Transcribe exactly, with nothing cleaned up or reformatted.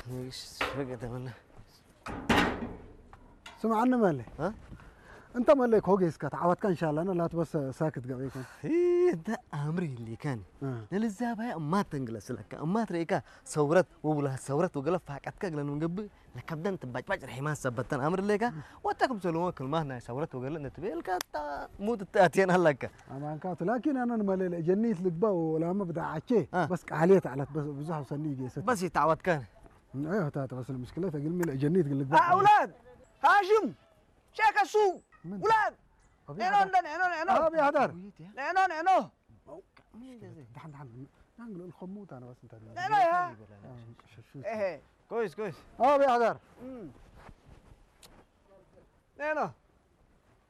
ايش فقد ولا سمع عنا مالي ها انت مالك هو جيسك تعودك ان شاء الله انا لا بس ساكت قبل كان ايه ده امري اللي كان آه. للزابة ما تنجلس لك اما تريكا صورت ولا صورت وقلب فاكتك لانه قبل لك ابدا انت باج رحمه سبتن امر لك واتكم سلوك كلمه صورت وقلب انت بيلك مو تاتين هلك اما كانت لكن انا مالي جنيت لك بقى ولا ما بدي عشي بس عليت على بس بزح سني جيست بس يتعود كان ايوه تات بس المشكله تقول مي جنيت لك آه بقى اولاد هاشم شيك السوق اولاد نينو نينو نينو ابي هدر نينو نينو دحن دحن نعمل الخموت انا بس انت نينو يا ايه كويس كويس ابي هدر نينو